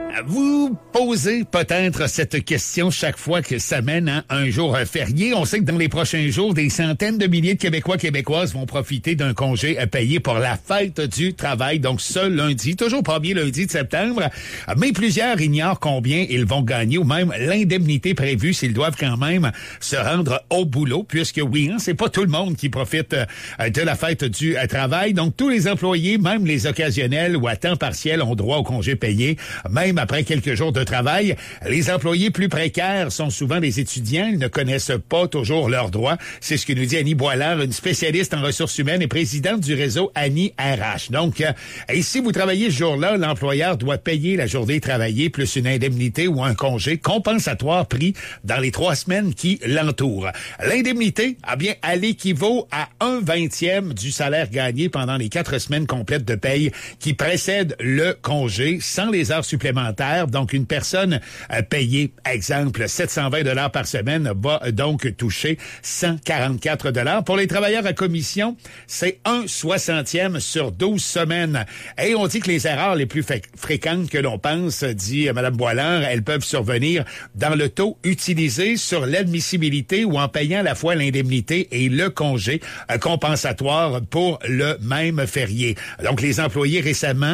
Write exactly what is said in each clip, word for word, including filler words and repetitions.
Vous posez peut-être cette question chaque fois que ça mène à un jour férié. On sait que dans les prochains jours, des centaines de milliers de Québécois Québécoises vont profiter d'un congé payé pour la fête du travail. Donc ce lundi, toujours premier lundi de septembre, mais plusieurs ignorent combien ils vont gagner ou même l'indemnité prévue s'ils doivent quand même se rendre au boulot, puisque oui, hein, c'est pas tout le monde qui profite de la fête du travail. Donc tous les employés, même les occasionnels ou à temps partiel, ont droit au congé payé, même après quelques jours de travail. Les employés plus précaires sont souvent des étudiants. Ils ne connaissent pas toujours leurs droits. C'est ce que nous dit Annie Boilard, une spécialiste en ressources humaines et présidente du réseau Annie R H. Donc, euh, et si vous travaillez ce jour-là, l'employeur doit payer la journée travaillée plus une indemnité ou un congé compensatoire pris dans les trois semaines qui l'entourent. L'indemnité, ah bien, elle équivaut à un vingtième du salaire gagné pendant les quatre semaines complètes de paye qui précèdent le congé sans les heures supplémentaires. Donc, une personne euh, payée, exemple, sept cent vingt dollars par semaine va euh, donc toucher cent quarante-quatre dollars. Pour les travailleurs à commission, c'est un soixantième sur douze semaines. Et on dit que les erreurs les plus f- fréquentes que l'on pense, dit euh, Mme Boilard, elles peuvent survenir dans le taux utilisé sur l'admissibilité ou en payant à la fois l'indemnité et le congé euh, compensatoire pour le même férié. Donc, les employés récemment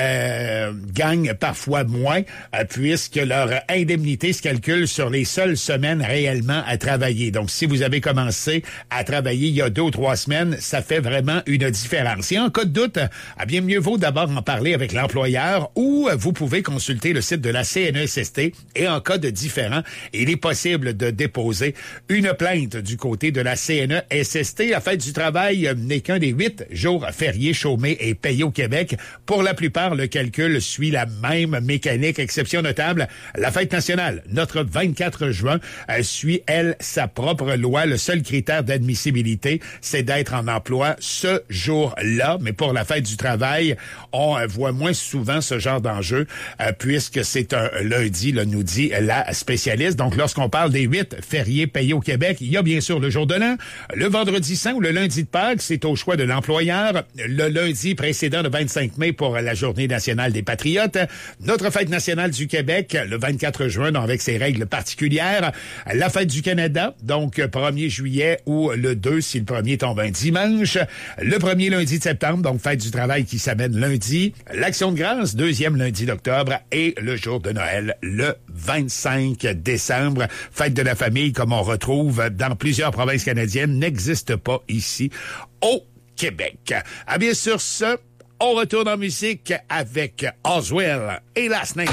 euh, gagnent parfois moins, euh, puisque leur indemnité se calcule sur les seules semaines réellement à travailler. Donc, si vous avez commencé à travailler il y a deux ou trois semaines, ça fait vraiment une différence. Et en cas de doute, eh bien mieux vaut d'abord en parler avec l'employeur ou vous pouvez consulter le site de la C N E S S T. Et en cas de différend, il est possible de déposer une plainte du côté de la C N E S S T. La fête du travail n'est qu'un des huit jours fériés chômés et payés au Québec. Pour la plupart, le calcul suit la même mécanique. Exception notable, la fête nationale, notre vingt-quatre juin, euh, suit, elle, sa propre loi. Le seul critère d'admissibilité, c'est d'être en emploi ce jour-là. Mais pour la fête du travail, on euh, voit moins souvent ce genre d'enjeu, euh, puisque c'est un lundi, là, nous dit la spécialiste. Donc, lorsqu'on parle des huit fériés payés au Québec, il y a bien sûr le jour de l'an, le vendredi saint ou le lundi de Pâques, c'est au choix de l'employeur. Le lundi précédent, le vingt-cinq mai, pour la Journée nationale des patriotes. Notre fête nationale du Québec, le vingt-quatre juin, donc avec ses règles particulières. La fête du Canada, donc premier juillet ou le deux, si le premier tombe un dimanche. Le premier lundi de septembre, donc fête du travail qui s'amène lundi. L'Action de grâce, deuxième lundi d'octobre. Et le jour de Noël, le vingt-cinq décembre. Fête de la famille, comme on retrouve dans plusieurs provinces canadiennes, n'existe pas ici au Québec. Ah bien sûr, ce... On retourne en musique avec Oswell et Last Name.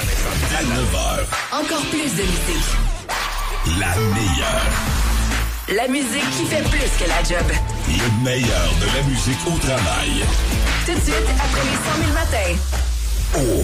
À neuf heures. Encore plus de musique. La meilleure. La musique qui fait plus que la job. Le meilleur de la musique au travail. Tout de suite, après les cent mille matins. Oh.